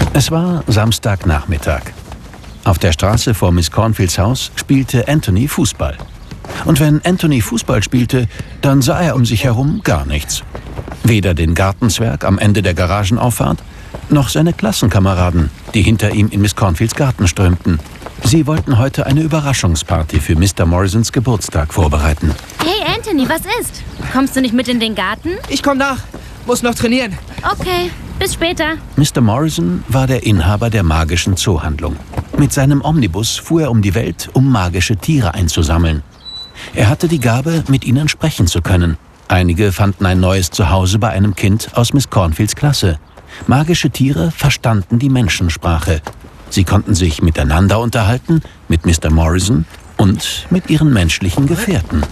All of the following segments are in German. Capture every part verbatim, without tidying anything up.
Es war Samstagnachmittag. Auf der Straße vor Miss Cornfields Haus spielte Anthony Fußball. Und wenn Anthony Fußball spielte, dann sah er um sich herum gar nichts. Weder den Gartenzwerg am Ende der Garagenauffahrt, noch seine Klassenkameraden, die hinter ihm in Miss Cornfields Garten strömten. Sie wollten heute eine Überraschungsparty für Mister Morrisons Geburtstag vorbereiten. Hey Anthony, was ist? Kommst du nicht mit in den Garten? Ich komm nach. Muss noch trainieren. Okay, bis später. Mister Morrison war der Inhaber der magischen Zoohandlung. Mit seinem Omnibus fuhr er um die Welt, um magische Tiere einzusammeln. Er hatte die Gabe, mit ihnen sprechen zu können. Einige fanden ein neues Zuhause bei einem Kind aus Miss Cornfields Klasse. Magische Tiere verstanden die Menschensprache. Sie konnten sich miteinander unterhalten, mit Mister Morrison und mit ihren menschlichen Gefährten.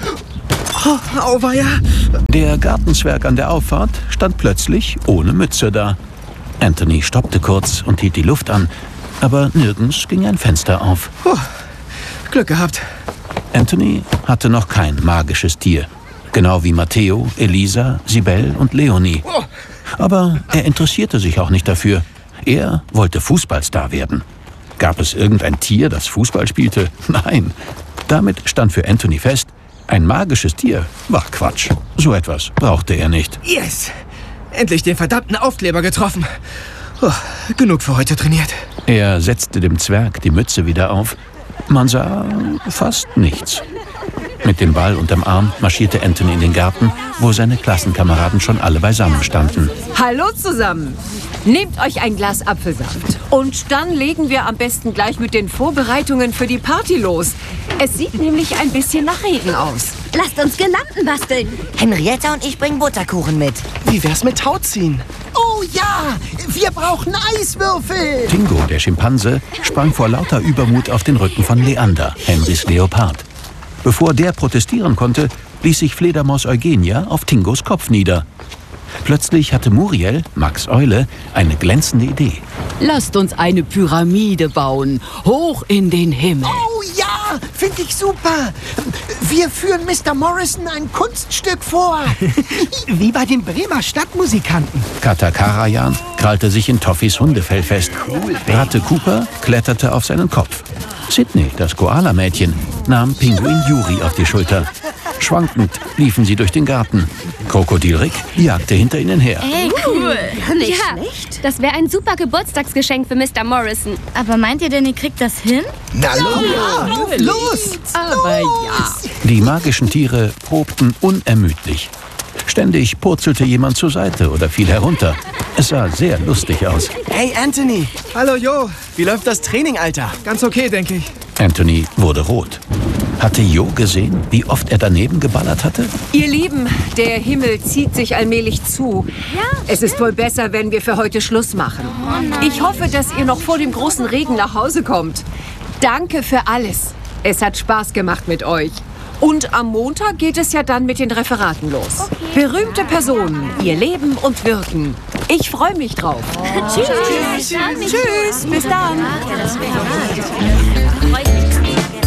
Oh, auweia. Der Gartenzwerg an der Auffahrt stand plötzlich ohne Mütze da. Anthony stoppte kurz und hielt die Luft an, aber nirgends ging ein Fenster auf. Oh, Glück gehabt. Anthony hatte noch kein magisches Tier. Genau wie Matteo, Elisa, Sibel und Leonie. Aber er interessierte sich auch nicht dafür. Er wollte Fußballstar werden. Gab es irgendein Tier, das Fußball spielte? Nein. Damit stand für Anthony fest, ein magisches Tier war Quatsch. So etwas brauchte er nicht. Yes! Endlich den verdammten Aufkleber getroffen. Oh, genug für heute trainiert. Er setzte dem Zwerg die Mütze wieder auf. Man sah fast nichts. Mit dem Ball unterm Arm marschierte Anthony in den Garten, wo seine Klassenkameraden schon alle beisammen standen. Hallo zusammen. Nehmt euch ein Glas Apfelsaft. Und dann legen wir am besten gleich mit den Vorbereitungen für die Party los. Es sieht nämlich ein bisschen nach Regen aus. Lasst uns Girlanden basteln. Henrietta und ich bringen Butterkuchen mit. Wie wär's mit Tauziehen? Oh ja, wir brauchen Eiswürfel. Tingo, der Schimpanse, sprang vor lauter Übermut auf den Rücken von Leander, Henrys Leopard. Bevor der protestieren konnte, ließ sich Fledermaus Eugenia auf Tingos Kopf nieder. Plötzlich hatte Muriel, Max Eule, eine glänzende Idee. Lasst uns eine Pyramide bauen, hoch in den Himmel. Oh ja, finde ich super. Wir führen Mister Morrison ein Kunststück vor. Wie bei den Bremer Stadtmusikanten. Katakarajan krallte sich in Toffys Hundefell fest. Ratte Cooper kletterte auf seinen Kopf. Sydney, das Koala-Mädchen, nahm Pinguin Yuri auf die Schulter. Schwankend liefen sie durch den Garten. Krokodil Rick jagte hinter ihnen her. Ey, cool. Nicht ja, schlecht. Das wäre ein super Geburtstagsgeschenk für Mister Morrison. Aber meint ihr denn, ihr kriegt das hin? Na los, los, los. Aber ja. Die magischen Tiere probten unermüdlich. Ständig purzelte jemand zur Seite oder fiel herunter. Es sah sehr lustig aus. Hey Anthony. Hallo Jo. Wie läuft das Training, Alter? Ganz okay, denke ich. Anthony wurde rot. Hatte Jo gesehen, wie oft er daneben geballert hatte? Ihr Lieben, der Himmel zieht sich allmählich zu. Ja, Es ist wohl besser, wenn wir für heute Schluss machen. Ich hoffe, dass ihr noch vor dem großen Regen nach Hause kommt. Danke für alles. Es hat Spaß gemacht mit euch. Und am Montag geht es ja dann mit den Referaten los. Berühmte Personen, ihr Leben und Wirken. Ich freue mich drauf. Tschüss. Tschüss, bis dann. Ja, das wäre Freut mich.